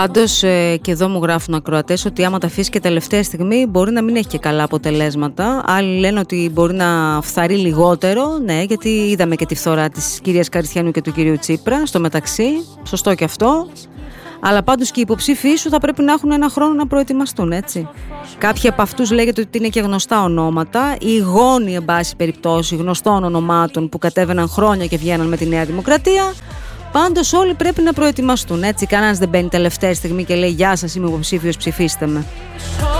Πάντως και εδώ μου γράφουν ακροατές ότι άμα τα αφήσει και τελευταία στιγμή μπορεί να μην έχει και καλά αποτελέσματα. Άλλοι λένε ότι μπορεί να φθαρεί λιγότερο, ναι, γιατί είδαμε και τη φθορά της κυρίας Καριστιανού και του κυρίου Τσίπρα στο μεταξύ, σωστό και αυτό. Αλλά πάντως και οι υποψήφοι σου θα πρέπει να έχουν ένα χρόνο να προετοιμαστούν, έτσι. Κάποιοι από αυτούς λέγεται ότι είναι και γνωστά ονόματα, ή γόνοι, εν πάση περιπτώσει, γνωστών ονομάτων που κατέβαιναν χρόνια και βγαίναν με τη Νέα Δημοκρατία. Πάντως όλοι πρέπει να προετοιμαστούν, έτσι. Κανένας δεν μπαίνει τελευταία στιγμή και λέει «Γεια σας, είμαι υποψήφιος, ψηφίστε με».